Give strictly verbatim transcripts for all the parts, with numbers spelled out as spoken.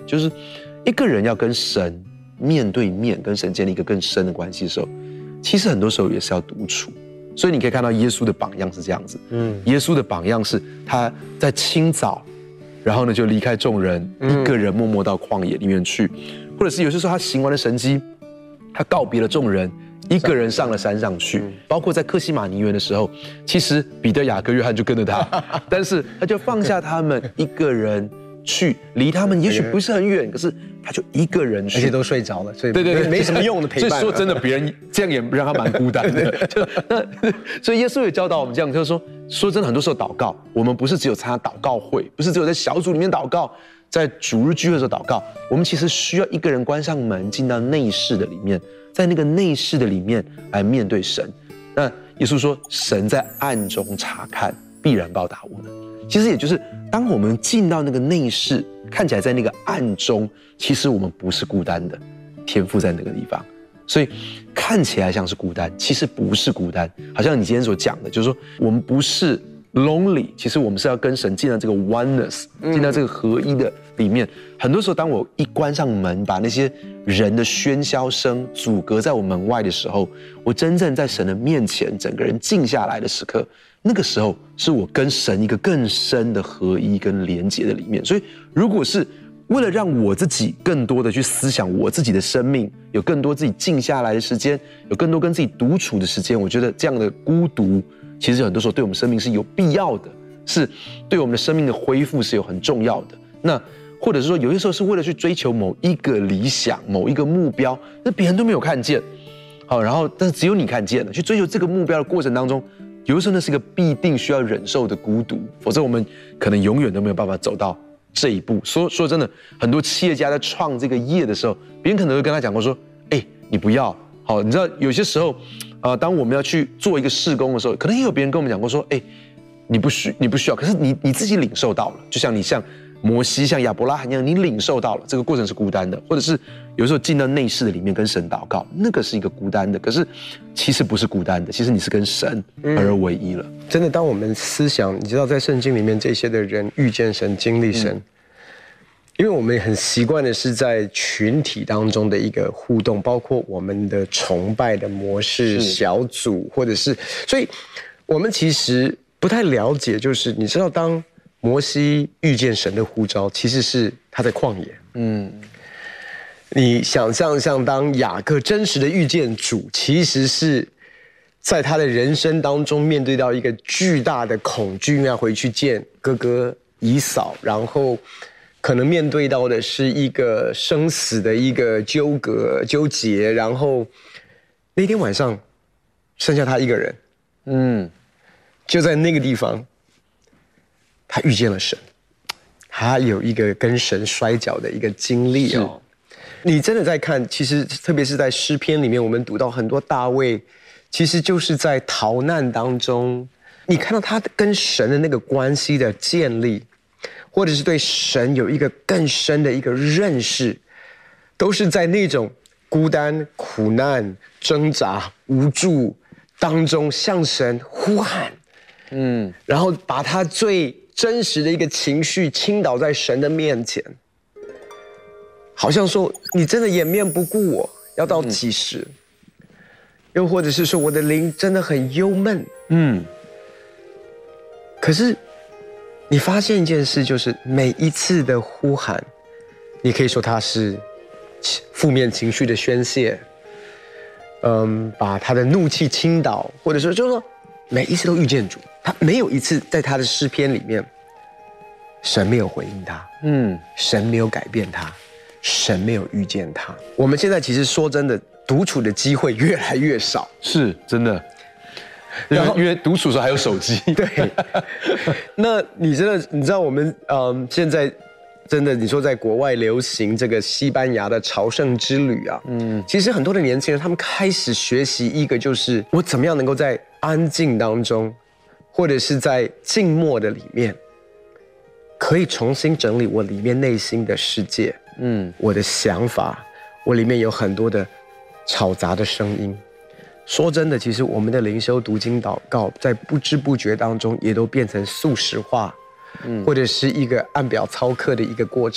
就是一个人要跟神面对面，跟神建立一个更深的关系的时候，其实很多时候也是要独处。所以你可以看到耶稣的榜样是这样子，嗯，耶稣的榜样是他在清早，然后呢就离开众人，一个人默默到旷野里面去，或者是有些时候他行完了神迹，他告别了众人，一个人上了山上去。包括在客西马尼园的时候，其实彼得、雅各、约翰就跟着他，但是他就放下他们，一个人去，离他们也许不是很远，可是他就一个人去， 而且都睡着了，所以对对对， 没什么用的陪伴。 所以说真的，别人这样也让他蛮孤单的。就那，所以耶稣也教导我们这样，就是说，说真的，很多时候祷告，我们不是只有参加祷告会，不是只有在小组里面祷告，在主日聚会的时候祷告，我们其实需要一个人关上门，进到内室的里面，在那个内室的里面来面对神。那耶稣说，神在暗中察看，必然报答我们。其实也就是，当我们进到那个内室，看起来在那个暗中，其实我们不是孤单的，天父在那个地方，所以看起来像是孤单，其实不是孤单。好像你今天所讲的，就是说我们不是 lonely， 其实我们是要跟神进到这个 oneness， 进到这个合一的里面。很多时候，当我一关上门，把那些人的喧嚣声阻隔在我门外的时候，我真正在神的面前，整个人静下来的时刻。那个时候是我跟神一个更深的合一跟连结的里面，所以如果是为了让我自己更多的去思想我自己的生命，有更多自己静下来的时间，有更多跟自己独处的时间，我觉得这样的孤独，其实很多时候对我们生命是有必要的，是对我们的生命的恢复是有很重要的。那或者是说，有些时候是为了去追求某一个理想、某一个目标，那别人都没有看见，好，然后但是只有你看见了，去追求这个目标的过程当中。有的时候那是一个必定需要忍受的孤独，否则我们可能永远都没有办法走到这一步。说说真的，很多企业家在创这个业的时候，别人可能会跟他讲过说：“哎，你不要。”好，你知道有些时候，呃，当我们要去做一个事工的时候，可能也有别人跟我们讲过说：“哎，你不需你不需要。”可是你你自己领受到了，就像你像摩西、像亚伯拉罕一样，你领受到了这个过程是孤单的，或者是有时候进到内室的里面跟神祷告，那个是一个孤单的。可是其实不是孤单的，其实你是跟神而为一了。 嗯、真的，当我们思想，你知道，在圣经里面这些的人遇见神、经历神，嗯、因为我们很习惯的是在群体当中的一个互动，包括我们的崇拜的模式、小组，或者是，所以我们其实不太了解，就是你知道当。摩西遇见神的呼召，其实是他在旷野。嗯，你想象像当雅各真实的遇见主，其实是在他的人生当中面对到一个巨大的恐惧，要回去见哥哥以扫，然后可能面对到的是一个生死的一个纠葛纠结，然后那天晚上剩下他一个人，嗯，就在那个地方。他遇见了神，他有一个跟神摔跤的一个经历哦。你真的在看，其实特别是在诗篇里面，我们读到很多大卫，其实就是在逃难当中，你看到他跟神的那个关系的建立，或者是对神有一个更深的一个认识，都是在那种孤单、苦难、挣扎、无助当中向神呼喊，嗯，然后把他最真实的一个情绪倾倒在神的面前，好像说你真的掩面不顾我，要到几时？嗯、又或者是说我的灵真的很忧闷，嗯。可是你发现一件事，就是每一次的呼喊，你可以说它是负面情绪的宣泄，嗯，把他的怒气倾倒，或者说就是说每一次都遇见主。他没有一次在他的诗篇里面，神没有回应他，嗯，神没有改变他，神没有遇见他。我们现在其实说真的，独处的机会越来越少， 是真的。然后因为独处的时候还有手机， 对。那你真的你知道我们嗯现在真的你说在国外流行这个西班牙的朝圣之旅啊，嗯，其实很多的年轻人他们开始学习一个就是我怎么样能够在安静当中。或者是在静默的里面，可以重新整理我里面内心的世界，嗯，我的想法，我里面有很多的吵杂的声音。说真的，其实我们的灵修、读经、祷告，在不知不觉当中，也都变成速食化，嗯，或者是一个按表操课的一个过程。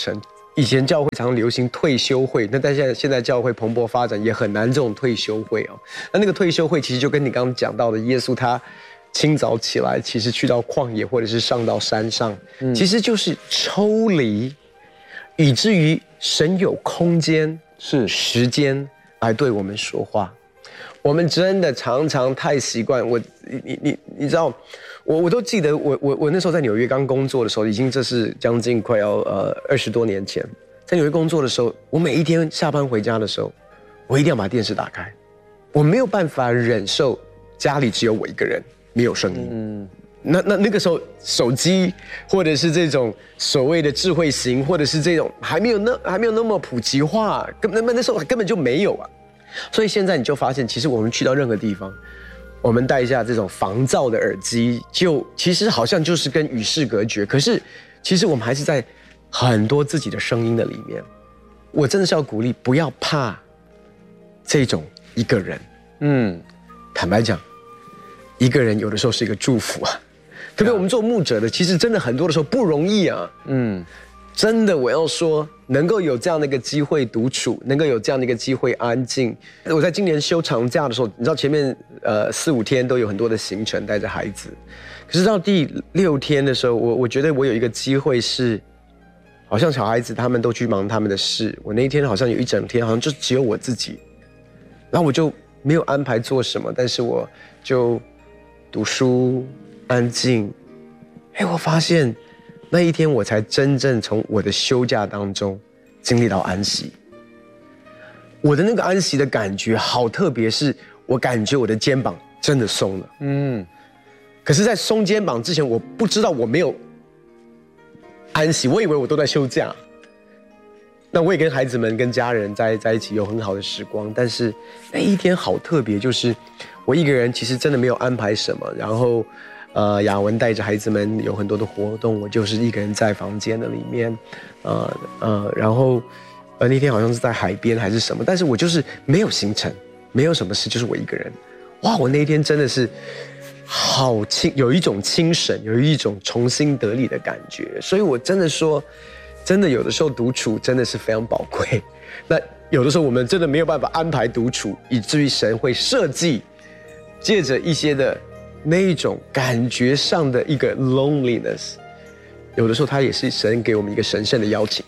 以前教会常流行退休会，那但现在现在教会蓬勃发展，也很难这种退休会哦。那那个退休会其实就跟你刚刚讲到的，耶稣他清早起来，其实去到旷野或者是上到山上，嗯、其实就是抽离，以至于神有空间是时间来对我们说话。我们真的常常太习惯我，你你你你知道。我我都记得我，我我我那时候在纽约刚工作的时候，已经这是将近快要呃二十多年前，在纽约工作的时候，我每一天下班回家的时候，我一定要把电视打开，我没有办法忍受家里只有我一个人，没有声音。嗯，那那那个时候手机或者是这种所谓的智慧型，或者是这种还没有那还没有那么普及化，根本那时候根本就没有啊。所以现在你就发现，其实我们去到任何地方。我们戴一下这种防噪的耳机，就其实好像就是跟与世隔绝。可是，其实我们还是在很多自己的声音的里面。我真的是要鼓励，不要怕这种一个人。嗯，坦白讲，一个人有的时候是一个祝福啊。特别我们做牧者的，其实真的很多的时候不容易啊。嗯。真的，我要说，能够有这样的一个机会独处，能够有这样的一个机会安静。我在今年休长假的时候，你知道前面呃四五天都有很多的行程带着孩子，可是到第六天的时候，我我觉得我有一个机会是，好像小孩子他们都去忙他们的事，我那一天好像有一整天好像就只有我自己，然后我就没有安排做什么，但是我就读书安静。哎，我发现。那一天，我才真正从我的休假当中经历到安息。我的那个安息的感觉好特别，是我感觉我的肩膀真的松了。嗯，可是，在松肩膀之前，我不知道我没有安息，我以为我都在休假。那我也跟孩子们、跟家人在在一起有很好的时光，但是那一天好特别，就是我一个人，其实真的没有安排什么，然后。呃，雅文带着孩子们有很多的活动，我就是一个人在房间的里面，呃呃，然后呃那天好像是在海边还是什么，但是我就是没有行程，没有什么事，就是我一个人。哇，我那一天真的是好清，有一种清神，有一种重新得力的感觉。所以我真的说，真的有的时候独处真的是非常宝贵。那有的时候我们真的没有办法安排独处，以至于神会设计，借着一些的。那一种感觉上的一个 loneliness， 有的时候它也是神给我们一个神圣的邀请。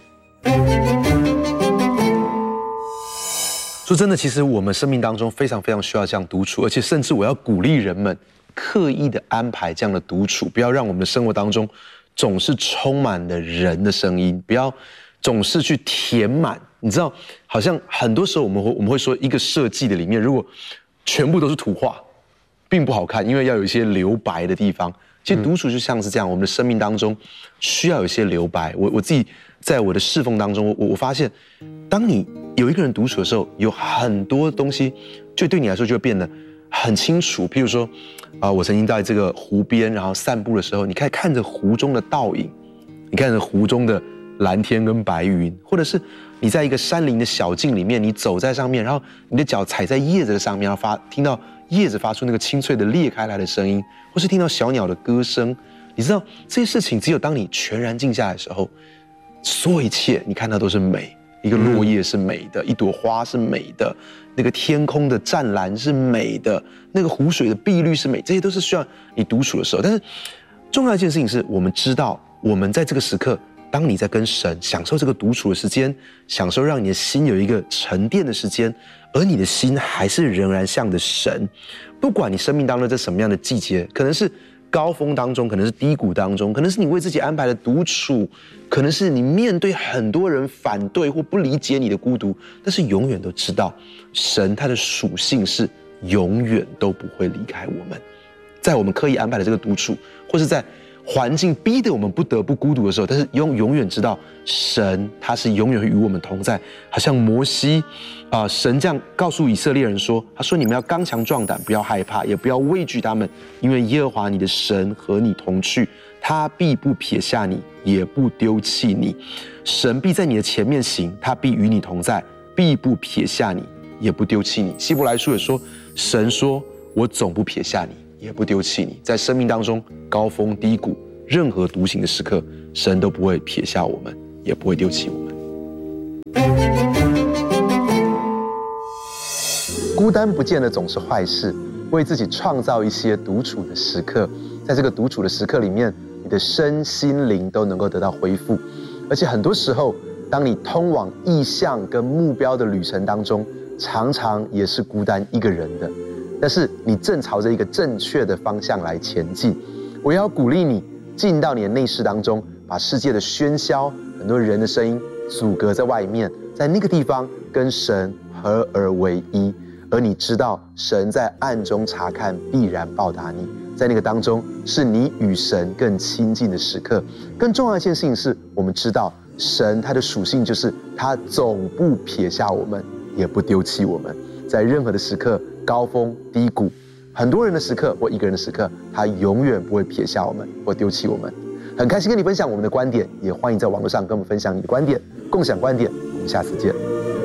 说真的，其实我们生命当中非常非常需要这样独处，而且甚至我要鼓励人们刻意的安排这样的独处，不要让我们的生活当中总是充满了人的声音，不要总是去填满。你知道，好像很多时候我们会我们会说，一个设计的里面如果全部都是图画。并不好看，因为要有一些留白的地方。其实独处就像是这样，我们的生命当中需要有一些留白。我我自己在我的侍奉当中，我我发现，当你有一个人独处的时候，有很多东西就对你来说就会变得很清楚。譬如说，啊、呃，我曾经在这个湖边，然后散步的时候，你可以看着湖中的倒影，你看着湖中的蓝天跟白云，或者是你在一个山林的小径里面，你走在上面，然后你的脚踩在叶子的上面，然后发听到。叶子发出那个清脆的裂开来的声音，或是听到小鸟的歌声，你知道这些事情，只有当你全然静下来的时候，所有一切你看到都是美。一个落叶是美的，一朵花是美的，那个天空的湛蓝是美的，那个湖水的碧绿是美，这些都是需要你独处的时候。但是重要一件事情是，我们知道，我们在这个时刻，当你在跟神享受这个独处的时间，享受让你的心有一个沉淀的时间。而你的心还是仍然向着神，不管你生命当中在什么样的季节，可能是高峰当中，可能是低谷当中，可能是你为自己安排的独处，可能是你面对很多人反对或不理解你的孤独，但是永远都知道，神他的属性是永远都不会离开我们。在我们刻意安排的这个独处，或是在环境逼得我们不得不孤独的时候，但是永永远知道神他是永远会与我们同在。好像摩西啊、呃，神这样告诉以色列人说，他说你们要刚强壮胆，不要害怕，也不要畏惧他们，因为耶和华你的神和你同去，他必不撇下你，也不丢弃你。神必在你的前面行，他必与你同在，必不撇下你，也不丢弃你。希伯来书也说，神说我总不撇下你，也不丢弃你。在生命当中高峰低谷，任何独行的时刻，神都不会撇下我们，也不会丢弃我们。 孤单不见得总是坏事，为自己创造一些独处的时刻，在这个独处的时刻里面，你的身心灵都能够得到恢复。而且很多时候，当你通往意向跟目标的旅程当中，常常也是孤单一个人的，但是你正朝着一个正确的方向来前进。我要鼓励你进到你的内室当中，把世界的喧嚣、很多人的声音阻隔在外面，在那个地方跟神合而为一。而你知道，神在暗中察看，必然报答你。在那个当中，是你与神更亲近的时刻。更重要的一件事情是，我们知道神他的属性就是他总不撇下我们，也不丢弃我们。在任何的时刻，高峰低谷，很多人的时刻或一个人的时刻，他永远不会撇下我们或丢弃我们。很开心跟你分享我们的观点，也欢迎在网络上跟我们分享你的观点，共享观点。我们下次见。